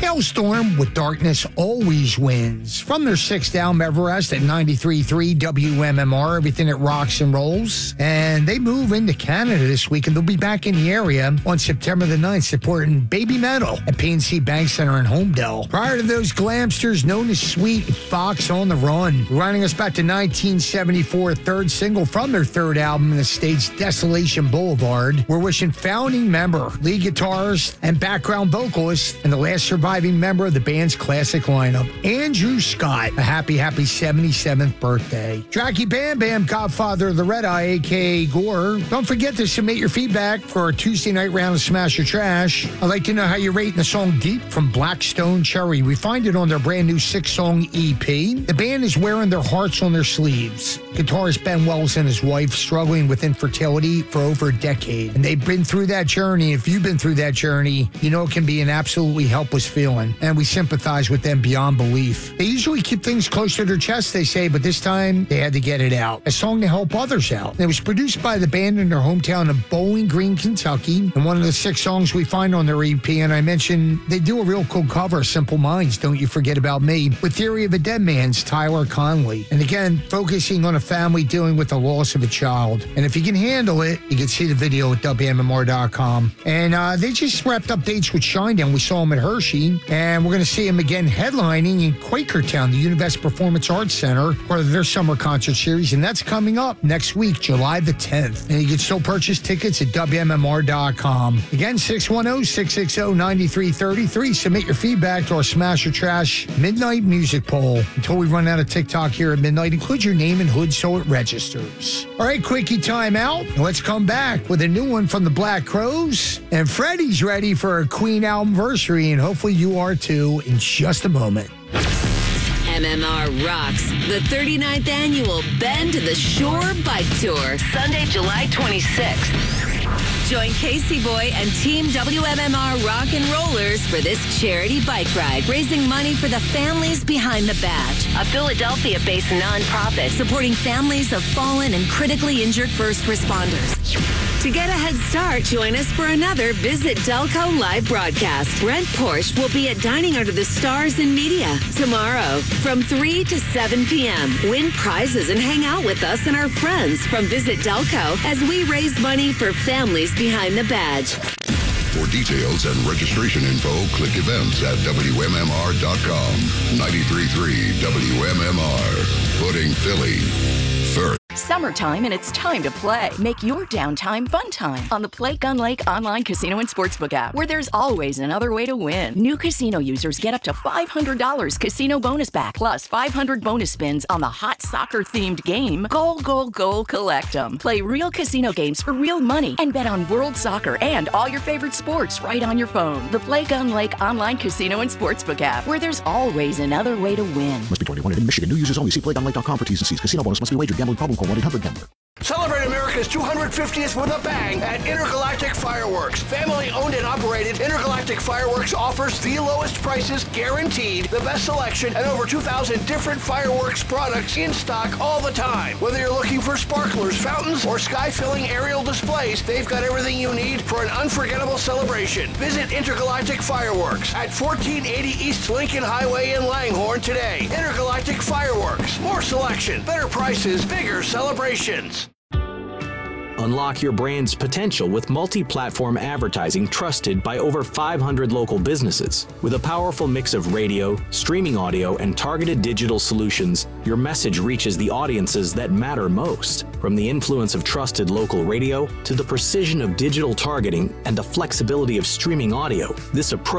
Hailstorm with Darkness Always Wins. From their sixth album, Everest, at 93.3 WMMR, everything that rocks and rolls. And they move into Canada this week, and they'll be back in the area on September the 9th, supporting Baby Metal at PNC Bank Center in Homedale. Prior to those, Glamsters, known as Sweet Fox on the Run, running us back to 1974, third single from their third album in the States, Desolation Boulevard. We're wishing founding member, lead guitarist, and background vocalist, and the last surviving member of the band's classic lineup, Andrew Scott, a happy 77th birthday. Tracky Bam Bam, godfather of the Red Eye, a.k.a. Gore. Don't forget to submit your feedback for our Tuesday night round of Smash or Trash. I'd like to know how you're rating the song Deep from Blackstone Cherry. We find it on their brand new 6-song EP. The band is wearing their hearts on their sleeves. Guitarist Ben Wells and his wife struggling with infertility for over a decade. And they've been through that journey. If you've been through that journey, you know it can be an absolutely helpless feeling. And we sympathize with them beyond belief. They usually keep things close to their chest, they say, but this time they had to get it out. A song to help others out. And it was produced by the band in their hometown of Bowling Green, Kentucky. And one of the 6 songs we find on their EP, and I mentioned they do a real cool cover, Simple Minds, Don't You Forget About Me, with Theory of a Dead Man's Tyler Conley. And again, focusing on a family dealing with the loss of a child. And if you can handle it, you can see the video at WMMR.com. And they just wrapped up dates with Shinedown. We saw them at Hershey, and we're going to see them again headlining in Quakertown, the Univest Performance Arts Center, part of their summer concert series, and that's coming up next week, July the 10th. And you can still purchase tickets at WMMR.com. Again, 610-660-9333. Submit your feedback to our Smash or Trash Midnight Music Poll. Until we run out of TikTok here at midnight, include your name and hood so it registers. All right, quickie time out. Let's come back with a new one from the Black Crowes. And Freddie's ready for a Queen albumversary, and hopefully you are too, in just a moment. MMR rocks the 39th annual Bend to the Shore Bike Tour, Sunday, July 26th. Join Casey Boy and Team WMMR Rock and Rollers for this charity bike ride, raising money for the Families Behind the Badge, a Philadelphia-based nonprofit supporting families of fallen and critically injured first responders. To get a head start, join us for another Visit Delco live broadcast. Brent Porsche will be at Dining Under the Stars in Media tomorrow from 3 to 7 p.m. Win prizes and hang out with us and our friends from Visit Delco as we raise money for Families Behind the Badge. For details and registration info, click events at WMMR.com. 93.3 WMMR. Putting Philly first. Summertime, and it's time to play. Make your downtime fun time on the Play Gun Lake online casino and sportsbook app, where there's always another way to win. New casino users get up to $500 casino bonus back, plus 500 bonus spins on the hot soccer-themed game, Goal, Goal, Goal, Collect 'em. Play real casino games for real money and bet on world soccer and all your favorite sports right on your phone. The Play Gun Lake online casino and sportsbook app, where there's always another way to win. Must be 21 in Michigan. New users only. See playgunlake.com for T's and C's. Casino bonus must be wagered. Gambling problem? Call 1-800-GAMBLER. Celebrate America's 250th with a bang at Intergalactic Fireworks. Family owned and operated, Intergalactic Fireworks offers the lowest prices guaranteed, the best selection, and over 2,000 different fireworks products in stock all the time. Whether you're looking for sparklers, fountains, or sky-filling aerial displays, they've got everything you need for an unforgettable celebration. Visit Intergalactic Fireworks at 1480 East Lincoln Highway in Langhorne today. Intergalactic Fireworks. More selection, better prices, bigger celebrations. Unlock your brand's potential with multi-platform advertising trusted by over 500 local businesses. With a powerful mix of radio, streaming audio, and targeted digital solutions, your message reaches the audiences that matter most. From the influence of trusted local radio to the precision of digital targeting and the flexibility of streaming audio, this approach